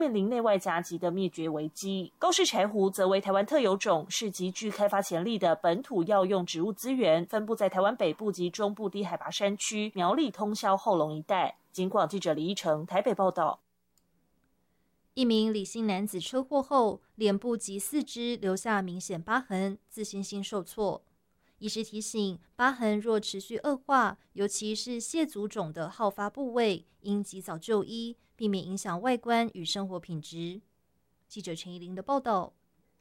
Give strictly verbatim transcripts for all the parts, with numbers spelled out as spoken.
面临内外夹击的灭绝危机。高氏柴胡则为台湾特有种，是极具开发潜力的本土药用植物资源，分布在台湾北部及中部低海拔山区、苗栗通霄后龙一带。警广记者李依成台北报道。 一名李姓男子车祸后，脸部及四肢留下明显疤痕，自信心受挫。医师提醒，疤痕若持续恶化，尤其是蟹足肿的好发部位，应及早就医，避免影响外观与生活品质。记者陈怡玲的报道。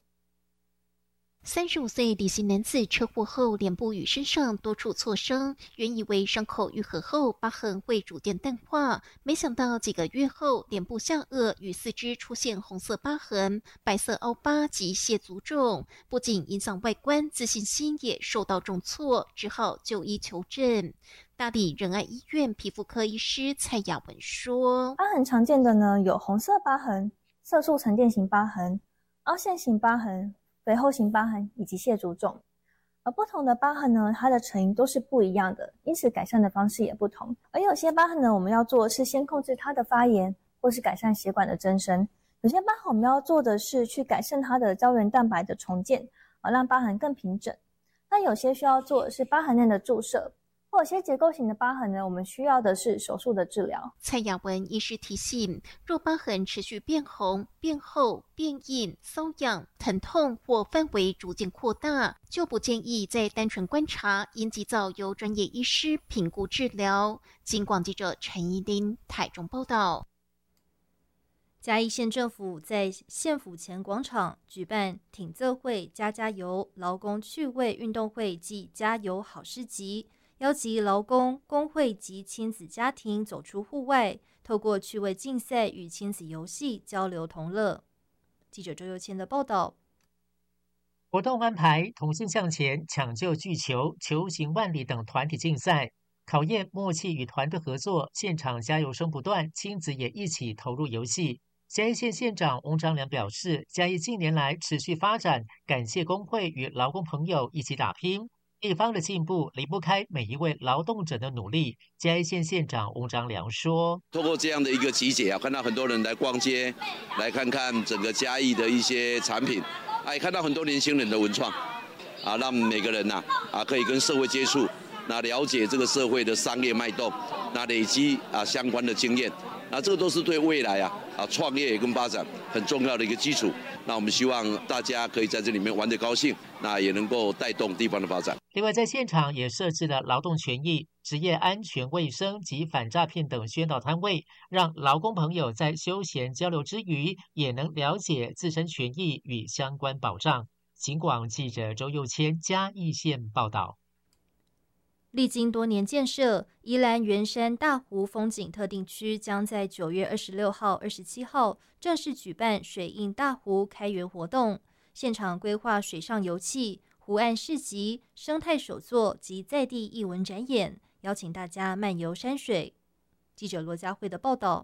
三十五岁李姓男子车祸后，脸部与身上多处挫伤，原以为伤口愈合后疤痕会逐渐淡化，没想到几个月后，脸部下颚与四肢出现红色疤痕、白色凹疤及蟹足肿，不仅影响外观，自信心也受到重挫，只好就医求诊。大理仁爱医院皮肤科医师蔡雅文说：“ 疤痕常见的呢有红色疤痕、色素沉淀型疤痕、凹陷型疤痕、肥厚型疤痕以及蟹足肿，而不同的疤痕呢，它的成因都是不一样的，因此改善的方式也不同。而有些疤痕呢，我们要做的是先控制它的发炎，或是改善血管的增生；有些疤痕我们要做的是去改善它的胶原蛋白的重建，啊，让疤痕更平整。那有些需要做的是疤痕内的注射。或有些结构型的疤痕呢，我们需要的是手术的治疗。 蔡雅文医师提醒，若疤痕持续变红、变厚、变硬、瘙痒、疼痛或范围逐渐扩大，就不建议再单纯观察，应及早由专业医师评估治疗。警广记者陈怡玲台中报道。 嘉义县政府在县府前广场举办挺仄会加加油劳工趣味运动会暨加油好诗集，邀集劳工、工会及亲子家庭走出户外，透过趣味竞赛与亲子游戏交流同乐。记者周佑谦的报道。 活动安排同心向前、抢救巨球、球行万里等团体竞赛，考验默契与团队合作。现场加油声不断，亲子也一起投入游戏。嘉义县县长翁章良表示，嘉义近年来持续发展，感谢工会与劳工朋友一起打拼。地方的进步离不开每一位劳动者的努力。嘉义县县长翁章良说：“ 透过这样的一个集结啊，看到很多人来逛街，来看看整个嘉义的一些产品，啊，也看到很多年轻人的文创，啊，让每个人呐啊可以跟社会接触，那了解这个社会的商业脉动，那累积啊相关的经验，那这个都是对未来啊啊创业跟发展很重要的一个基础。那我们希望大家可以在这里面玩得高兴，那也能够带动地方的发展。” 另外，在现场也设置了劳动权益、职业安全卫生及反诈骗等宣导摊位，让劳工朋友在休闲交流之余，也能了解自身权益与相关保障。警广记者周佑谦嘉义县报道。 历经多年建设，宜兰圆山大湖风景特定区将在九月二十六号、二十七号正式举办水印大湖开园活动，现场规划水上游憩、湖岸市集、生态手作及在地艺文展演，邀请大家漫游山水。记者罗佳慧的报道。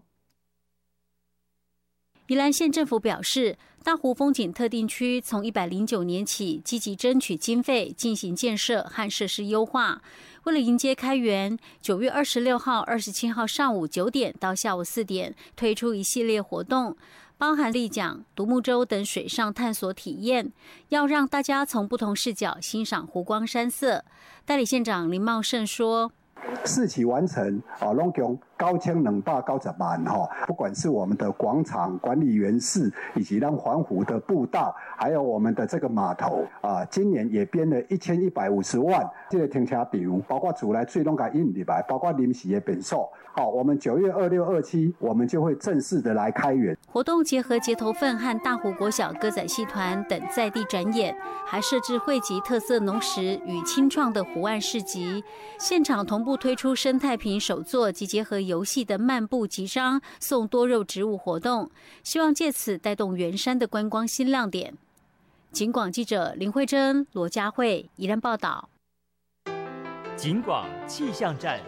宜兰县政府表示，大湖风景特定区从一百零九年起积极争取经费，进行建设和设施优化。为了迎接开园，九月二十六号、二十七号上午九点到下午四点推出一系列活动，包含立桨、独木舟等水上探索体验，要让大家从不同视角欣赏湖光山色。代理县长林茂胜说：“ 四期完成啊，拢共九千两百九十万哈，不管是我们的广场管理员室，以及让环湖的步道，还有我们的这个码头啊，今年也编了一千一百五十万这个停车场，包括厝内水拢给引入来，包括临时的便所。好，我们九月二六、二七，我们就会正式的来开园。 活动结合结头份和大湖国小歌仔戏团等在地展演，还设置汇集特色农食与青创的湖岸市集，现场同步推出生态瓶手作及结合游戏的漫步集章送多肉植物活动，希望借此带动圆山的观光新亮点。警广记者林慧珍、罗佳慧宜兰报道。 警广气象站。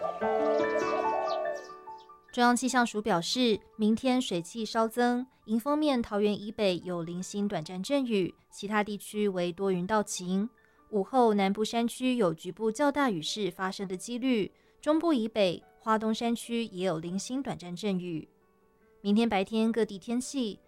中央气象署表示，明天水汽稍增，迎风面桃园以北有零星短暂阵雨，其他地区为多云到晴。午后南部山区有局部较大雨势发生的几率，中部以北、花东山区也有零星短暂阵雨。 明天白天各地天气，